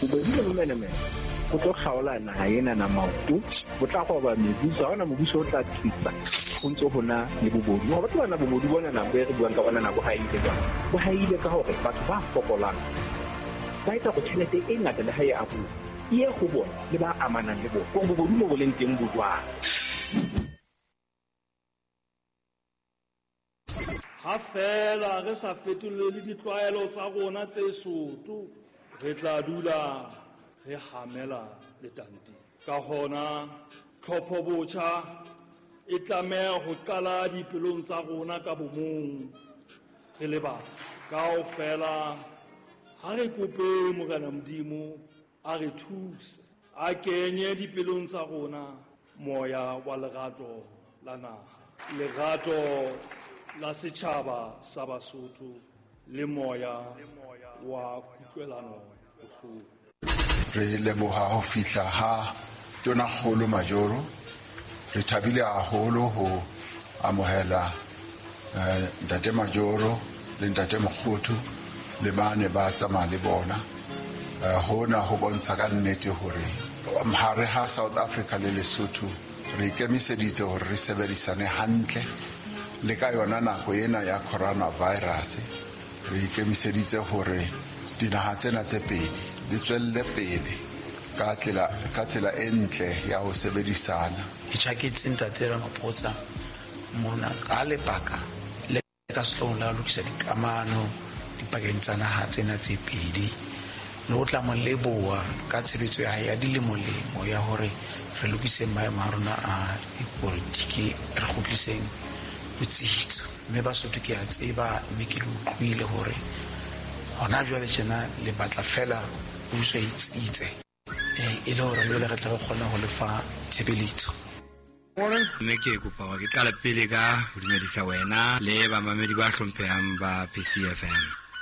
bobedi le bomenemene go tlo kgaola naga ena na maoto go tla go ba mebuso ona mobuso o tla tlisa go ntse go na le bobodu go batho bana bobodu bona na be re buang ka bona na go haile ka hore batho ba fokolang ba etsa go tšhelete e ngata le hae a bua ye go bona le ba amanang le bona go bobodu mo bo leng teng bodwana ha fela re sa fetolele ditlwaelo tsa rona tse soto re tla dula re hamela letante ka hona tlhopho botjha e tlameha go qala dipelong tsa rona ka bomong re le batho kaofela ha re kope Morena Modimo a re thuse a kenye dipelong tsa rona moya wa lerato la naga lerato la setšhaba sa Basotho le moya wa kutlwelano bohloko. Re leboha ho fihla ha Tonakgolo Majoro re thabile haholo ho amohela Ntate Majoro le Ntate Mokgothu le bane ba tsamaya le bona hona ho bontsha ka nnete hore mahare ha South Africa le Lesotho re ikemiseditse hore re sebedisane hantle le ka yona nako ena ya coronavirus re ikemiseditse hore dinaha tsena tse pedi di tswelle pele ka tsela e ntle ya ho sebedisana. Ke tshaketse Ntate Ramaphosa mona ka lebaka le ka sehloohong la lokisa dikamano dipakeng tsa naha tsena tse pedi le ho tla mo leboha ka tshebetso ya hae ya dilemo ya hore re lokise maemo a rona a dipolitiki re kgutliseng botsitso mme Basotho ke a tseba mme ke utlwile hore hona jwale tjena le batla fela puso e tsitse e le hore le re tla go kgona go lefa tshebeletso. Mme ke kopa hore ke qale pele ka ho dumedisa wena le bamamedi ba hlomphehang ba PCFM.